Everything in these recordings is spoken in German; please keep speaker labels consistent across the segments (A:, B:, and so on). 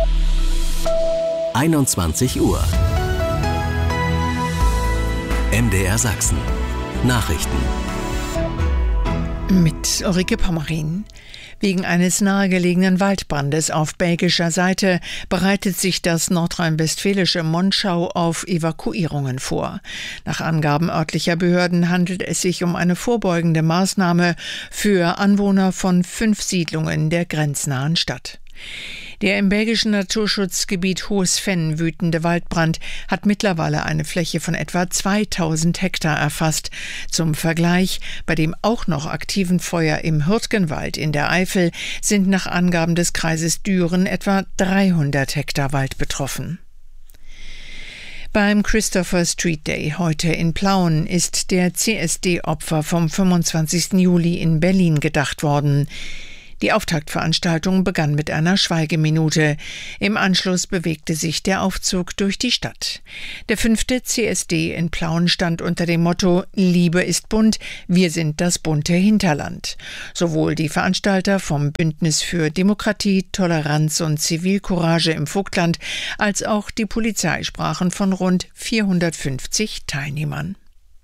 A: 21 Uhr. MDR Sachsen. Nachrichten.
B: Mit Ulrike Pommerin. Wegen eines nahegelegenen Waldbrandes auf belgischer Seite bereitet sich das nordrhein-westfälische Monschau auf Evakuierungen vor. Nach Angaben örtlicher Behörden handelt es sich um eine vorbeugende Maßnahme für Anwohner von 5 Siedlungen der grenznahen Stadt. Der im belgischen Naturschutzgebiet Hohes Venn wütende Waldbrand hat mittlerweile eine Fläche von etwa 2000 Hektar erfasst. Zum Vergleich, bei dem auch noch aktiven Feuer im Hürtgenwald in der Eifel sind nach Angaben des Kreises Düren etwa 300 Hektar Wald betroffen. Beim Christopher Street Day heute in Plauen ist der CSD-Opfer vom 25. Juli in Berlin gedacht worden. Die Auftaktveranstaltung begann mit einer Schweigeminute. Im Anschluss bewegte sich der Aufzug durch die Stadt. Der 5. CSD in Plauen stand unter dem Motto »Liebe ist bunt, wir sind das bunte Hinterland«. Sowohl die Veranstalter vom Bündnis für Demokratie, Toleranz und Zivilcourage im Vogtland als auch die Polizei sprachen von rund 450 Teilnehmern.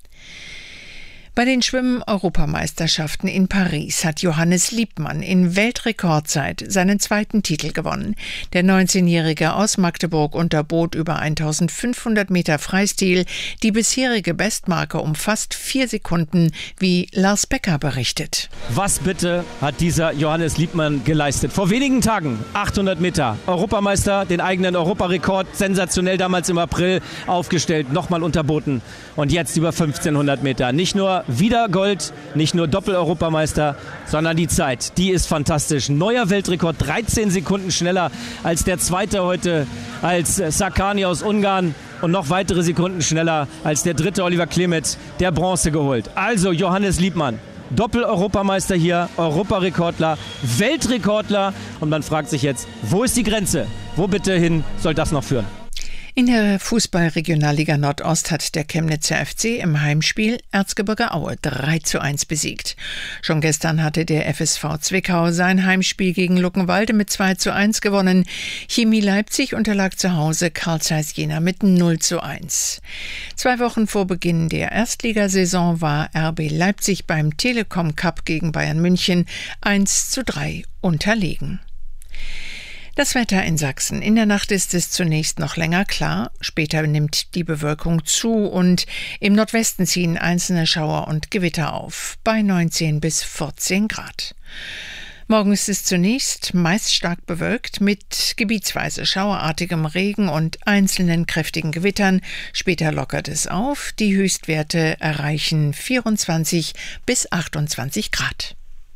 B: Bei den Schwimmen-Europameisterschaften in Paris hat Johannes Liebmann in Weltrekordzeit seinen 2. Titel gewonnen. Der 19-Jährige aus Magdeburg unterbot über 1500 Meter Freistil die bisherige Bestmarke um fast 4 Sekunden, wie Lars Becker berichtet.
C: Was bitte hat dieser Johannes Liebmann geleistet? Vor wenigen Tagen 800 Meter Europameister, den eigenen Europarekord, sensationell damals im April aufgestellt, nochmal unterboten. Und jetzt über 1500 Meter. Nicht nur wieder Gold, nicht nur Doppel-Europameister, sondern die Zeit, die ist fantastisch. Neuer Weltrekord, 13 Sekunden schneller als der Zweite heute, als Sakani aus Ungarn und noch weitere Sekunden schneller als der Dritte Oliver Klemetz, der Bronze geholt. Also Johannes Liebmann, Doppel-Europameister hier, Europarekordler, Weltrekordler und man fragt sich jetzt, wo ist die Grenze? Wo bitte hin soll das noch führen?
B: In der Fußball-Regionalliga Nordost hat der Chemnitzer FC im Heimspiel Erzgebirge Aue 3:1 besiegt. Schon gestern hatte der FSV Zwickau sein Heimspiel gegen Luckenwalde mit 2:1 gewonnen. Chemie Leipzig unterlag zu Hause Carl Zeiss Jena mit 0:1. 2 Wochen vor Beginn der Erstligasaison war RB Leipzig beim Telekom Cup gegen Bayern München 1:3 unterlegen. Das Wetter in Sachsen. In der Nacht ist es zunächst noch länger klar. Später nimmt die Bewölkung zu und im Nordwesten ziehen einzelne Schauer und Gewitter auf. Bei 19 bis 14 Grad. Morgen ist es zunächst meist stark bewölkt mit gebietsweise schauerartigem Regen und einzelnen kräftigen Gewittern. Später lockert es auf. Die Höchstwerte erreichen 24 bis 28 Grad.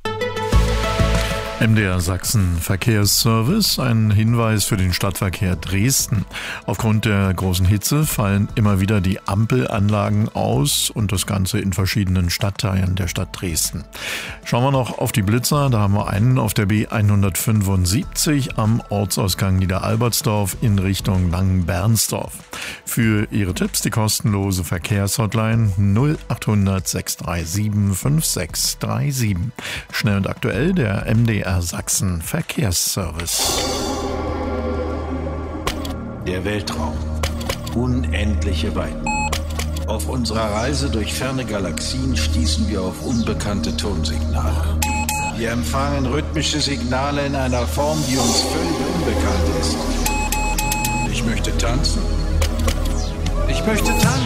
D: MDR Sachsen Verkehrsservice, ein Hinweis für den Stadtverkehr Dresden. Aufgrund der großen Hitze fallen immer wieder die Ampelanlagen aus und das Ganze in verschiedenen Stadtteilen der Stadt Dresden. Schauen wir noch auf die Blitzer, da haben wir einen auf der B175 am Ortsausgang Niederalbertsdorf in Richtung Langenbernsdorf. Für Ihre Tipps die kostenlose Verkehrshotline 0800 637 5637. Schnell und aktuell der MDR Sachsen Verkehrsservice.
E: Der Weltraum. Unendliche Weiten. Auf unserer Reise durch ferne Galaxien stießen wir auf unbekannte Tonsignale. Wir empfangen rhythmische Signale in einer Form, die uns völlig unbekannt ist. Ich möchte tanzen. Ich möchte tanzen.